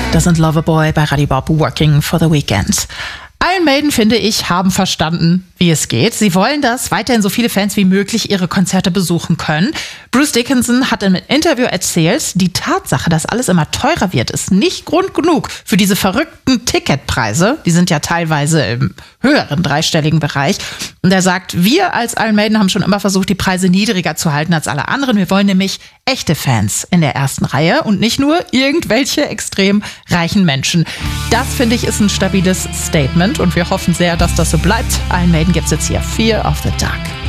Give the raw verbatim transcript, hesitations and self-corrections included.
Das sind Loverboy bei Radio Bob, Working for the Weekend. Iron Maiden, finde ich, haben verstanden, wie es geht. Sie wollen, dass weiterhin so viele Fans wie möglich ihre Konzerte besuchen können. Bruce Dickinson hat im Interview erzählt, die Tatsache, dass alles immer teurer wird, ist nicht Grund genug für diese verrückten Ticketpreise. Die sind ja teilweise im höheren dreistelligen Bereich. Und er sagt, wir als Iron Maiden haben schon immer versucht, die Preise niedriger zu halten als alle anderen. Wir wollen nämlich echte Fans in der ersten Reihe und nicht nur irgendwelche extrem reichen Menschen. Das, finde ich, ist ein stabiles Statement und wir hoffen sehr, dass das so bleibt. Iron Maiden gibt's jetzt hier. Fear of the Dark.